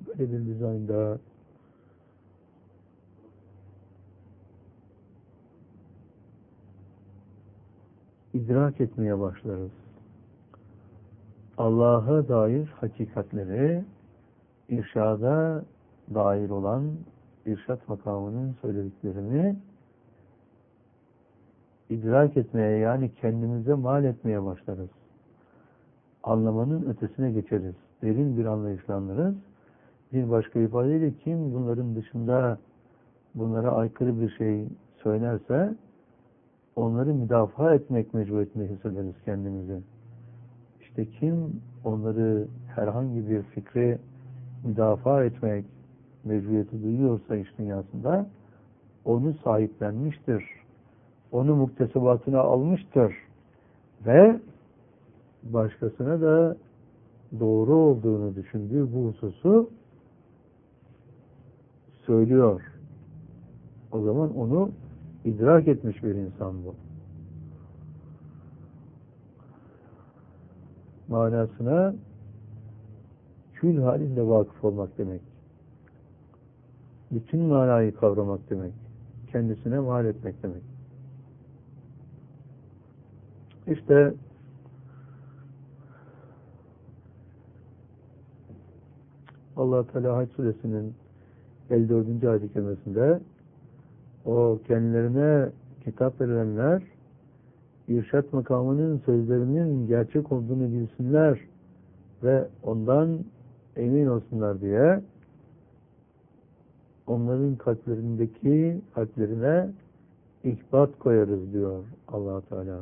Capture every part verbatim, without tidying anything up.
böyle bir dizaynda idrak etmeye başlarız. Allah'a dair hakikatleri, irşada dair olan irşat makamının söylediklerini idrak etmeye, yani kendimize mal etmeye başlarız. Anlamanın ötesine geçeriz. Derin bir anlayışla anlarız. Bir başka ifadeyle kim bunların dışında bunlara aykırı bir şey söylerse onları müdafaa etmek mecburiyetinde hissederiz kendimizi. İşte kim onları herhangi bir fikri müdafaa etmek mecburiyeti duyuyorsa iş dünyasında onu sahiplenmiştir. Onu muktesebatına almıştır. Ve başkasına da doğru olduğunu düşündüğü bu hususu söylüyor. O zaman onu idrak etmiş bir insan bu. Manasına kül halinde vakıf olmak demek. Bütün manayı kavramak demek. Kendisine mal etmek demek. İşte Allah Teala Hac Suresinin elli dördüncü ayet-i kerimesinde o kendilerine kitap verilenler irşat makamının sözlerinin gerçek olduğunu bilsinler ve ondan emin olsunlar diye onların kalplerindeki kalplerine ihbat koyarız diyor Allah Teala.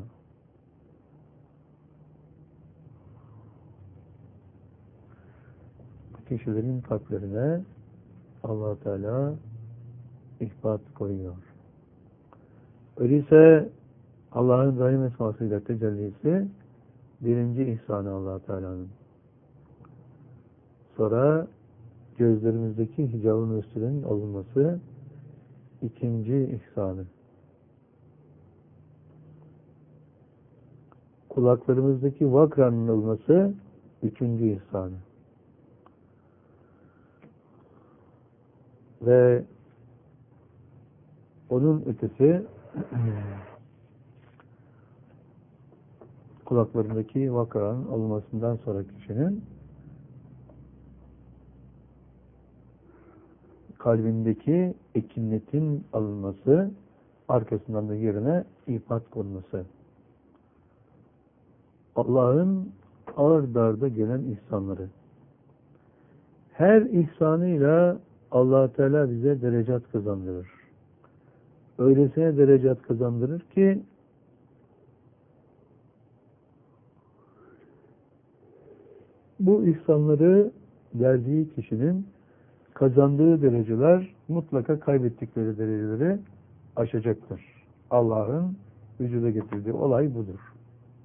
Kişilerin kalplerine Allah Teala ihbat koyuyor. Öyleyse Allah'ın Rahim esmasıyla tecellisi birinci ihsanı Allah Teala'nın. Sonra gözlerimizdeki hicabın üstünün alınması ikinci ihsanı. Kulaklarımızdaki vakranın olması üçüncü ihsanı. Ve onun ötesi kulaklarındaki vakranın alınmasından sonra kişinin kalbindeki ekinnetin alınması, arkasından da yerine ihbat konması. Allah'ın ard arda gelen ihsanları. Her ihsanıyla Allah Teala bize derecat kazandırır. Öylesine derecat kazandırır ki bu ihsanları verdiği kişinin kazandığı dereceler mutlaka kaybettikleri dereceleri aşacaktır. Allah'ın vücuda getirdiği olay budur.